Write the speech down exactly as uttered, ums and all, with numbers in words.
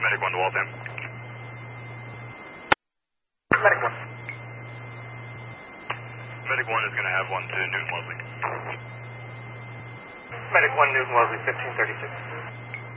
Medic one to Waltham. Medic one. Medic one is going to have one to Newton Wellesley. Medic one, Newton Wellesley, fifteen thirty-six.